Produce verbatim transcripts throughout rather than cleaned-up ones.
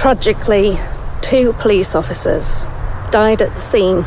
Tragically, two police officers died at the scene,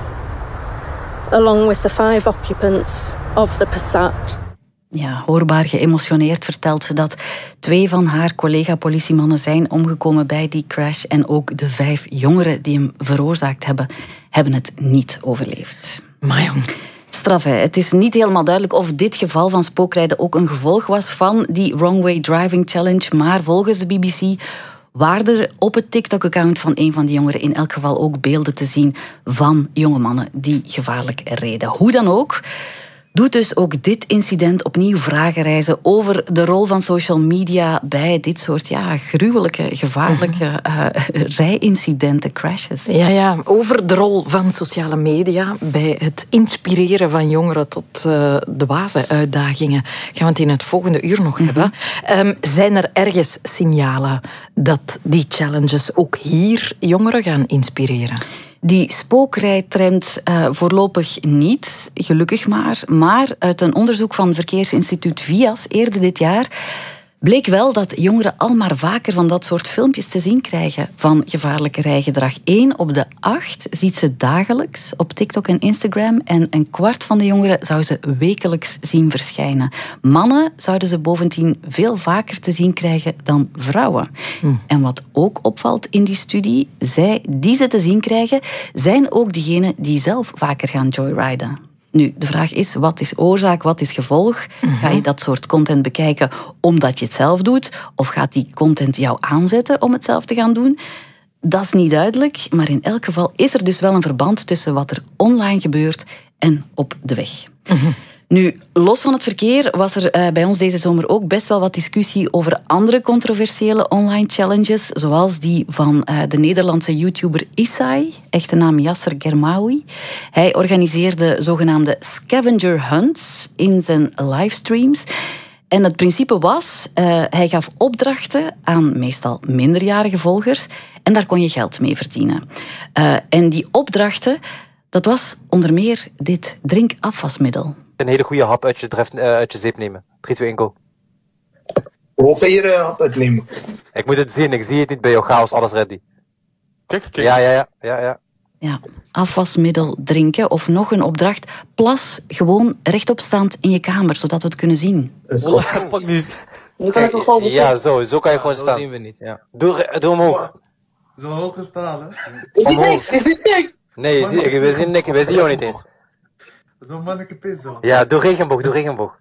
along with the five occupants of the Passat. Ja, hoorbaar geëmotioneerd vertelt ze dat twee van haar collega-politiemannen zijn omgekomen bij die crash en ook de vijf jongeren die hem veroorzaakt hebben, hebben het niet overleefd. Maar jong. Straf, hè. Het is niet helemaal duidelijk of dit geval van spookrijden ook een gevolg was van die Wrong Way Driving Challenge, maar volgens de B B C waren er op het TikTok-account van een van die jongeren in elk geval ook beelden te zien van jonge mannen die gevaarlijk reden. Hoe dan ook, doet dus ook dit incident opnieuw vragen reizen over de rol van social media bij dit soort ja, gruwelijke, gevaarlijke uh, rijincidenten, crashes. Ja, ja, over de rol van sociale media bij het inspireren van jongeren tot uh, dwaze uitdagingen. Gaan we het in het volgende uur nog mm-hmm. hebben. Um, zijn er ergens signalen dat die challenges ook hier jongeren gaan inspireren? Die spookrijtrend uh, voorlopig niet, gelukkig maar. Maar uit een onderzoek van Verkeersinstituut V I A S eerder dit jaar bleek wel dat jongeren al maar vaker van dat soort filmpjes te zien krijgen van gevaarlijke rijgedrag. Eén op de acht ziet ze dagelijks op TikTok en Instagram en een kwart van de jongeren zou ze wekelijks zien verschijnen. Mannen zouden ze bovendien veel vaker te zien krijgen dan vrouwen. Hm. En wat ook opvalt in die studie, zij die ze te zien krijgen, zijn ook diegenen die zelf vaker gaan joyriden. Nu, de vraag is, wat is oorzaak, wat is gevolg? Mm-hmm. Ga je dat soort content bekijken omdat je het zelf doet? Of gaat die content jou aanzetten om het zelf te gaan doen? Dat is niet duidelijk, maar in elk geval is er dus wel een verband tussen wat er online gebeurt en op de weg. Mm-hmm. Nu, los van het verkeer was er uh, bij ons deze zomer ook best wel wat discussie over andere controversiële online challenges, zoals die van uh, de Nederlandse YouTuber Isai, echte naam Yasser Germaoui. Hij organiseerde zogenaamde scavenger hunts in zijn livestreams. En het principe was, uh, hij gaf opdrachten aan meestal minderjarige volgers en daar kon je geld mee verdienen. Uh, en die opdrachten, dat was onder meer dit drinkafwasmiddel. Een hele goede hap uit je, dref, uh, uit je zeep nemen. drie, twee, één, go. Hoe ga je je hap uitnemen? Ik moet het zien, ik zie het niet bij jou. Chaos, alles ready. Kijk, kijk. Ja, ja, ja. ja, ja. Ja, afwasmiddel drinken of nog een opdracht. Plas gewoon rechtopstaand in je kamer, zodat we het kunnen zien. Pak niet. Kijk, ja, zo, zo kan je ja, gewoon staan. Zien we niet, ja. Doe, doe omhoog. Zo hoog gestaan, hè? Je ziet niks, je ziet niks. Nee, je zie, we zien niks, we zien jou niet eens. Zo'n manneke pis zo. Ja, doe regenboog, doe regenboog.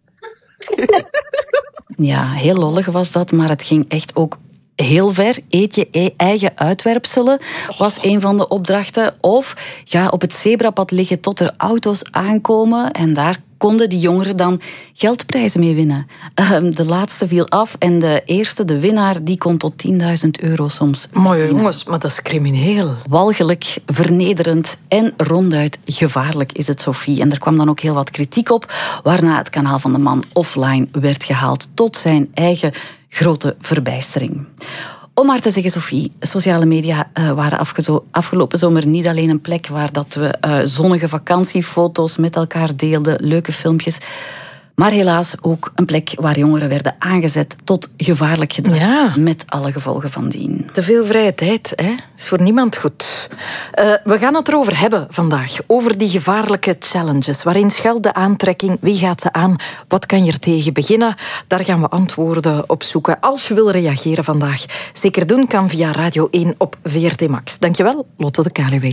Ja, heel lollig was dat, maar het ging echt ook heel ver. Eet je eigen uitwerpselen was een van de opdrachten. Of ga op het zebrapad liggen tot er auto's aankomen en daar konden die jongeren dan geldprijzen mee winnen. De laatste viel af en de eerste, de winnaar, die kon tot tienduizend euro soms. Mooie jongens, maar dat is crimineel. Walgelijk, vernederend en ronduit gevaarlijk is het, Sophie. En er kwam dan ook heel wat kritiek op, waarna het kanaal van de man offline werd gehaald tot zijn eigen grote verbijstering. Om maar te zeggen, Sophie, sociale media uh, waren afgezo- afgelopen zomer niet alleen een plek waar dat we uh, zonnige vakantiefoto's met elkaar deelden, leuke filmpjes, maar helaas ook een plek waar jongeren werden aangezet tot gevaarlijk gedrag, ja. Met alle gevolgen van dien. Te veel vrije tijd, hè? Is voor niemand goed. Uh, we gaan het erover hebben vandaag, over die gevaarlijke challenges. Waarin schuilt de aantrekking? Wie gaat ze aan? Wat kan je er tegen beginnen? Daar gaan we antwoorden op zoeken. Als je wil reageren vandaag, zeker doen kan via Radio één op V R T Max. Dankjewel, Lotte de Kaluwe.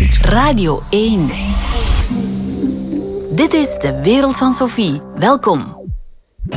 Radio één. Dit is de wereld van Sophie. Welkom.